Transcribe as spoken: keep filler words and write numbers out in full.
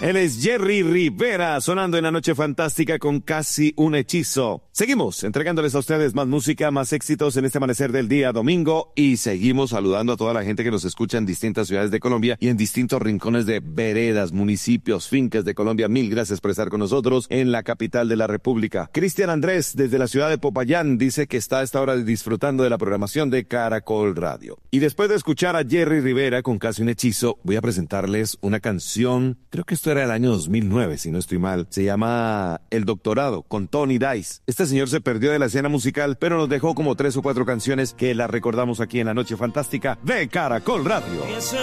Él es Jerry Rivera, sonando en la noche fantástica con Casi un Hechizo. Seguimos entregándoles a ustedes más música, más éxitos en este amanecer del día domingo y seguimos saludando a toda la gente que nos escucha en distintas ciudades de Colombia y en distintos rincones de veredas, municipios, fincas de Colombia. Mil gracias por estar con nosotros en la capital de la República. Cristian Andrés, desde la ciudad de Popayán, dice que está a esta hora disfrutando de la programación de Caracol Radio. Y después de escuchar a Jerry Rivera con Casi un Hechizo, voy a presentarles una canción, creo que esto era el año dos mil nueve, si no estoy mal. Se llama El Doctorado, con Tony Dice. Este señor se perdió de la escena musical, pero nos dejó como tres o cuatro canciones que las recordamos aquí en la noche fantástica de Caracol Radio.